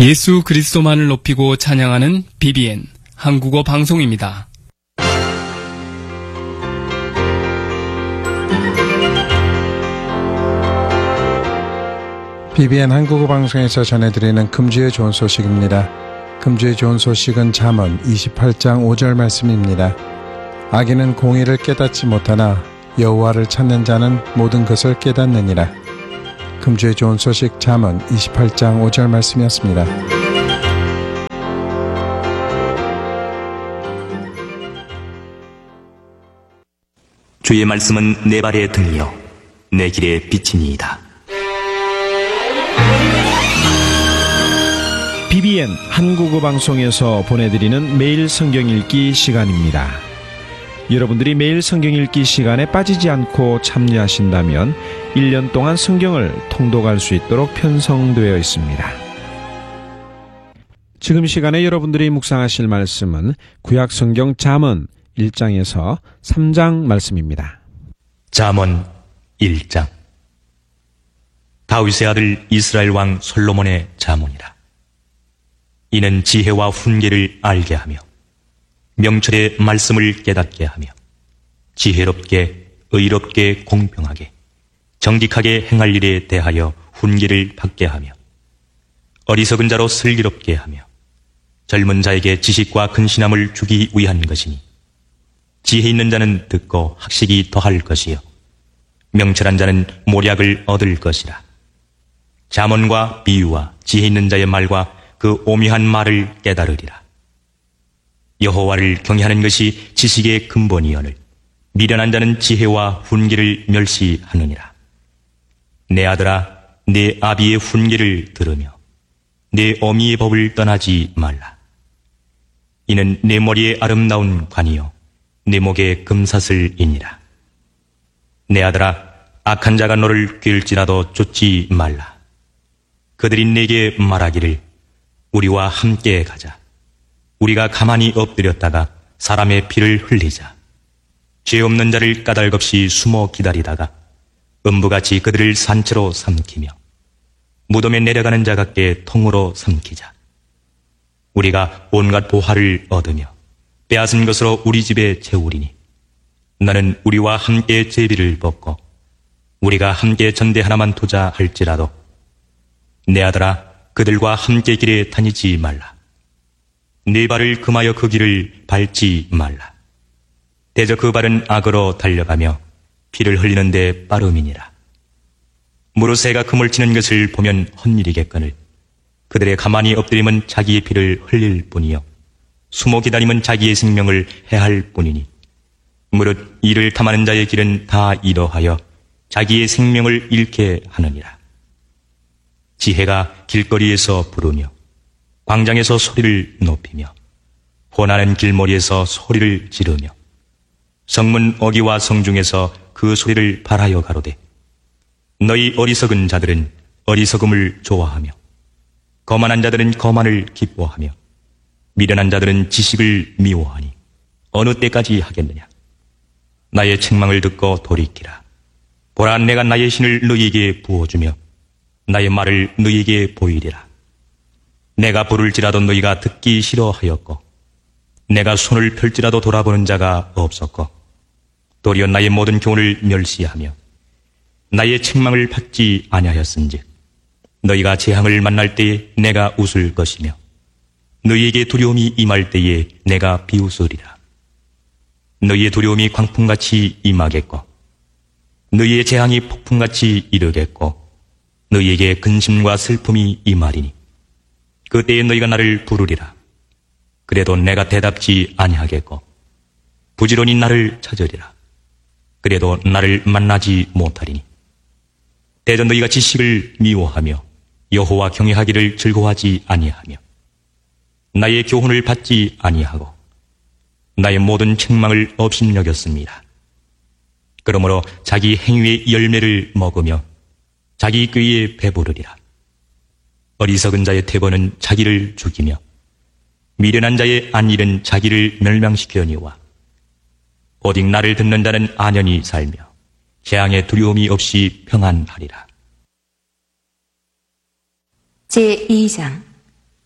예수 그리스도만을 높이고 찬양하는 BBN 한국어 방송입니다. BBN 한국어 방송에서 전해드리는 금주의 좋은 소식입니다. 금주의 좋은 소식은 잠언 28장 5절 말씀입니다. 악인은 공의를 깨닫지 못하나 여호와를 찾는 자는 모든 것을 깨닫느니라. 금주의 좋은 소식 잠언 28장 5절 말씀이었습니다. 주의 말씀은 내 발에 등이요 내 길에 빛이니이다. BBN 한국어 방송에서 보내드리는 매일 성경 읽기 시간입니다. 여러분들이 매일 성경 읽기 시간에 빠지지 않고 참여하신다면 1년 동안 성경을 통독할 수 있도록 편성되어 있습니다. 지금 시간에 여러분들이 묵상하실 말씀은 구약 성경 잠언 1장에서 3장 말씀입니다. 잠언 1장. 다윗의 아들 이스라엘 왕 솔로몬의 잠언이라. 이는 지혜와 훈계를 알게 하며 명철의 말씀을 깨닫게 하며 지혜롭게 의롭게 공평하게 정직하게 행할 일에 대하여 훈계를 받게 하며 어리석은 자로 슬기롭게 하며 젊은 자에게 지식과 근신함을 주기 위한 것이니 지혜 있는 자는 듣고 학식이 더할 것이요 명철한 자는 모략을 얻을 것이라. 잠언과 비유와 지혜 있는 자의 말과 그 오묘한 말을 깨달으리라. 여호와를 경외하는 것이 지식의 근본이오늘 미련한 자는 지혜와 훈계를 멸시하느니라. 내 아들아, 내 아비의 훈계를 들으며 내 어미의 법을 떠나지 말라. 이는 내 머리에 아름다운 관이요 내 목에 금사슬이니라. 내 아들아, 악한 자가 너를 꿰을지라도 쫓지 말라. 그들이 내게 말하기를 우리와 함께 가자. 우리가 가만히 엎드렸다가 사람의 피를 흘리자. 죄 없는 자를 까닭없이 숨어 기다리다가 음부같이 그들을 산채로 삼키며 무덤에 내려가는 자 같게 통으로 삼키자. 우리가 온갖 보화를 얻으며 빼앗은 것으로 우리 집에 채우리니 나는 우리와 함께 제비를 벗고 우리가 함께 전대 하나만 두자 할지라도 내 아들아, 그들과 함께 길에 다니지 말라. 네 발을 금하여 그 길을 밟지 말라. 대저 그 발은 악으로 달려가며 피를 흘리는데 빠름이니라. 무릇새가 금을 치는 것을 보면 헛일이겠거늘 그들의 가만히 엎드림은 자기의 피를 흘릴 뿐이요 숨어 기다림은 자기의 생명을 해할 뿐이니 무릇 이를 탐하는 자의 길은 다 이러하여 자기의 생명을 잃게 하느니라. 지혜가 길거리에서 부르며 광장에서 소리를 높이며 혼하는 길머리에서 소리를 지르며 성문 어귀와 성중에서 그 소리를 발하여 가로되 너희 어리석은 자들은 어리석음을 좋아하며 거만한 자들은 거만을 기뻐하며 미련한 자들은 지식을 미워하니 어느 때까지 하겠느냐. 나의 책망을 듣고 돌이키라. 보라, 내가 나의 신을 너희에게 부어주며 나의 말을 너희에게 보이리라. 내가 부를지라도 너희가 듣기 싫어하였고 내가 손을 펼지라도 돌아보는 자가 없었고 도리어 나의 모든 교훈을 멸시하며 나의 책망을 받지 아니하였은즉 너희가 재앙을 만날 때에 내가 웃을 것이며 너희에게 두려움이 임할 때에 내가 비웃으리라. 너희의 두려움이 광풍같이 임하겠고 너희의 재앙이 폭풍같이 이르겠고 너희에게 근심과 슬픔이 임하리니 그때에 너희가 나를 부르리라. 그래도 내가 대답지 아니하겠고 부지런히 나를 찾으리라. 그래도 나를 만나지 못하리니 대전 너희가 지식을 미워하며 여호와 경외하기를 즐거워하지 아니하며 나의 교훈을 받지 아니하고 나의 모든 책망을 업신여겼습니다. 그러므로 자기 행위의 열매를 먹으며 자기 꾀에 배부르리라. 어리석은 자의 태보는 자기를 죽이며 미련한 자의 안일은 자기를 멸망시키려니와 오직 나를 듣는 자는 안연히 살며 재앙의 두려움이 없이 평안하리라. 제2장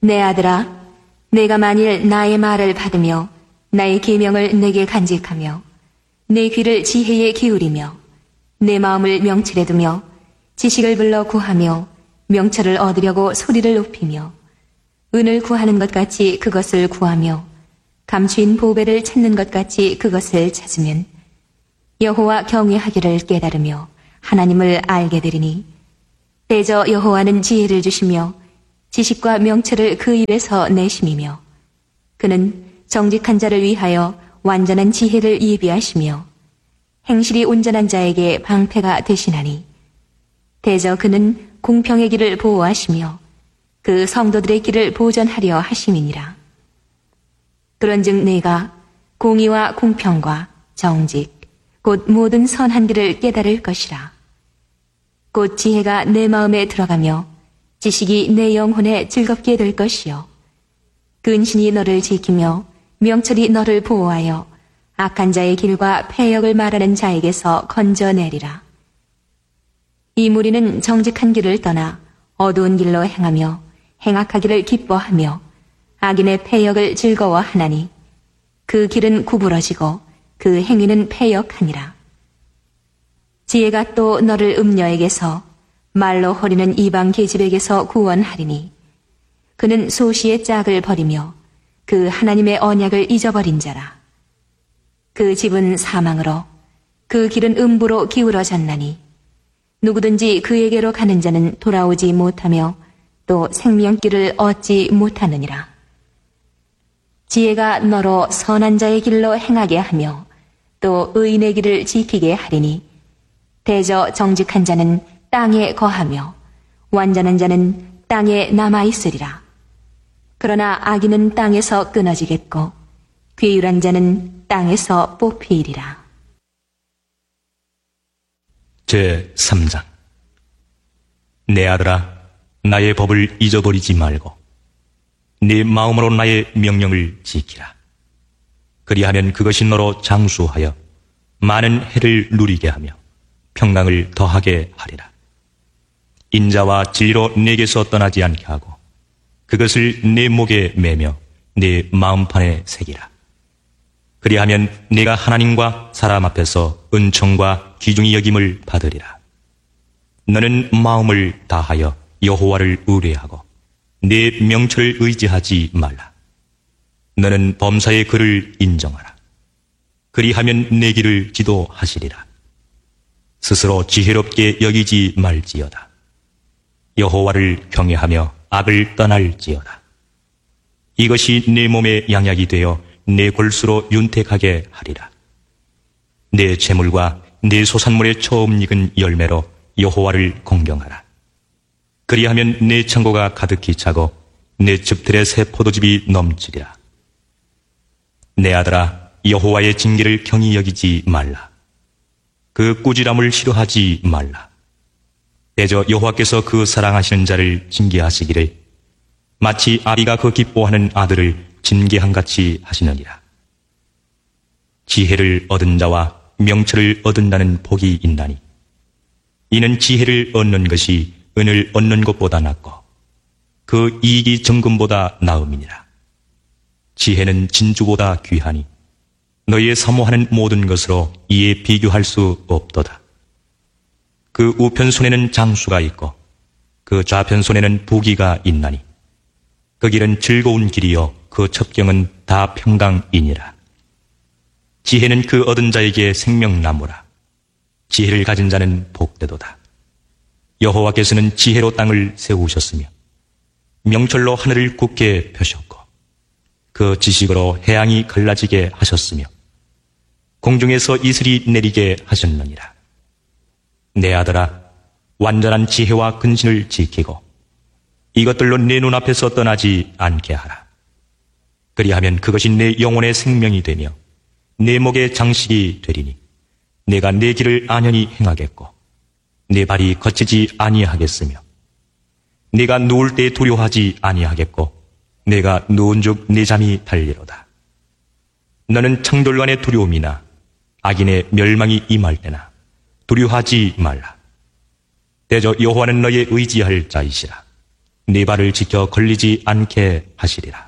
내 아들아, 내가 만일 나의 말을 받으며 나의 계명을 내게 간직하며 내 귀를 지혜에 기울이며 내 마음을 명철에 두며 지식을 불러 구하며 명철을 얻으려고 소리를 높이며 은을 구하는 것 같이 그것을 구하며 감추인 보배를 찾는 것 같이 그것을 찾으면 여호와 경외하기를 깨달으며 하나님을 알게 되리니 대저 여호와는 지혜를 주시며 지식과 명철을 그 입에서 내심이며 그는 정직한 자를 위하여 완전한 지혜를 예비하시며 행실이 온전한 자에게 방패가 되시나니 대저 그는 공평의 길을 보호하시며 그 성도들의 길을 보전하려 하심이니라. 그런즉 내가 공의와 공평과 정직 곧 모든 선한 길을 깨달을 것이라. 곧 지혜가 내 마음에 들어가며 지식이 내 영혼에 즐겁게 될 것이요 근신이 너를 지키며 명철이 너를 보호하여 악한 자의 길과 패역을 말하는 자에게서 건져내리라. 이 무리는 정직한 길을 떠나 어두운 길로 행하며 행악하기를 기뻐하며 악인의 패역을 즐거워하나니 그 길은 구부러지고 그 행위는 패역하니라. 지혜가 또 너를 음녀에게서 말로 허리는 이방 계집에게서 구원하리니 그는 소시의 짝을 버리며 그 하나님의 언약을 잊어버린 자라. 그 집은 사망으로 그 길은 음부로 기울어졌나니 누구든지 그에게로 가는 자는 돌아오지 못하며 또 생명길을 얻지 못하느니라. 지혜가 너로 선한 자의 길로 행하게 하며 또 의인의 길을 지키게 하리니 대저 정직한 자는 땅에 거하며 완전한 자는 땅에 남아있으리라. 그러나 악인은 땅에서 끊어지겠고 괴율한 자는 땅에서 뽑히리라. 제3장. 내 아들아, 나의 법을 잊어버리지 말고 네 마음으로 나의 명령을 지키라. 그리하면 그것이 너로 장수하여 많은 해를 누리게 하며 평강을 더하게 하리라. 인자와 진리로 내게서 떠나지 않게 하고 그것을 내 목에 매며 내 마음판에 새기라. 그리하면 네가 하나님과 사람 앞에서 은총과 귀중히 여김을 받으리라. 너는 마음을 다하여 여호와를 의뢰하고 네 명철을 의지하지 말라. 너는 범사의 그를 인정하라. 그리하면 내 길을 지도하시리라. 스스로 지혜롭게 여기지 말지어다. 여호와를 경외하며 악을 떠날지어다. 이것이 내 몸의 양약이 되어 내 골수로 윤택하게 하리라. 내 재물과 내 소산물의 처음 익은 열매로 여호와를 공경하라. 그리하면 내 창고가 가득히 차고 내 즙들의 새 포도즙이 넘치리라. 내 아들아, 여호와의 징계를 경히 여기지 말라. 그 꾸지람을 싫어하지 말라. 대저 여호와께서 그 사랑하시는 자를 징계하시기를 마치 아비가 그 기뻐하는 아들을 징계함같이 하시느니라. 지혜를 얻은 자와 명철을 얻은다는 복이 있나니 이는 지혜를 얻는 것이 은을 얻는 것보다 낫고 그 이익이 정금보다 나음이니라. 지혜는 진주보다 귀하니 너희의 사모하는 모든 것으로 이에 비교할 수 없도다. 그 우편손에는 장수가 있고 그 좌편손에는 부귀가 있나니 그 길은 즐거운 길이요 그 첩경은 다 평강이니라. 지혜는 그 얻은 자에게 생명나무라. 지혜를 가진 자는 복되도다. 여호와께서는 지혜로 땅을 세우셨으며 명철로 하늘을 굳게 펴셨고 그 지식으로 해양이 갈라지게 하셨으며 공중에서 이슬이 내리게 하셨느니라. 내 아들아, 완전한 지혜와 근신을 지키고 이것들로 내 눈앞에서 떠나지 않게 하라. 그리하면 그것이 내 영혼의 생명이 되며 내 목의 장식이 되리니 내가 내 길을 안연히 행하겠고 내 발이 거치지 아니하겠으며 네가 누울 때 두려워하지 아니하겠고 내가 누운즉 내 잠이 달리로다. 너는 창돌간의 두려움이나 악인의 멸망이 임할 때나 두려워하지 말라. 대저 여호와는 너의 의지할 자이시라. 네 발을 지켜 걸리지 않게 하시리라.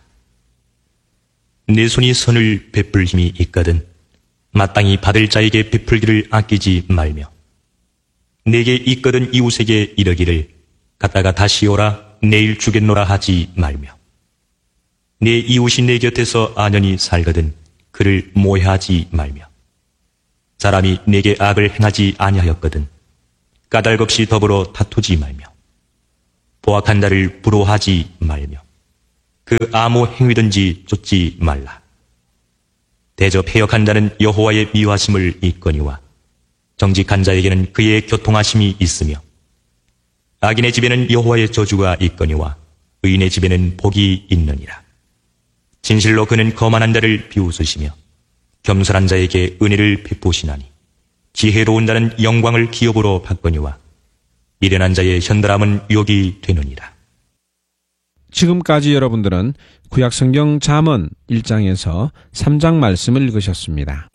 내 손이 선을 베풀 힘이 있거든 마땅히 받을 자에게 베풀기를 아끼지 말며 내게 있거든 이웃에게 이르기를 갔다가 다시 오라 내일 주겠노라 하지 말며 내 이웃이 내 곁에서 안연히 살거든 그를 모해하지 말며 사람이 내게 악을 행하지 아니하였거든 까닭없이 더불어 다투지 말며 보악한 자를 부러워하지 말며 그 아무 행위든지 쫓지 말라. 대저 패역한 자는 여호와의 미워하심을 입거니와 정직한 자에게는 그의 교통하심이 있으며 악인의 집에는 여호와의 저주가 있거니와 의인의 집에는 복이 있느니라. 진실로 그는 거만한 자를 비웃으시며 겸손한 자에게 은혜를 베푸시나니 지혜로운 자는 영광을 기업으로 받거니와 미련한 자의 현달함은 욕이 되느니라. 지금까지 여러분들은 구약성경 잠언 1장에서 3장 말씀을 읽으셨습니다.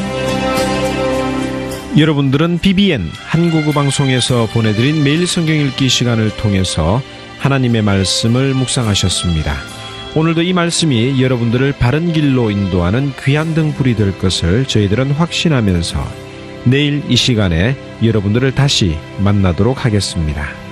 여러분들은 BBN 한국어 방송에서 보내드린 매일 성경 읽기 시간을 통해서 하나님의 말씀을 묵상하셨습니다. 오늘도 이 말씀이 여러분들을 바른 길로 인도하는 귀한 등불이 될 것을 저희들은 확신하면서 내일 이 시간에 여러분들을 다시 만나도록 하겠습니다.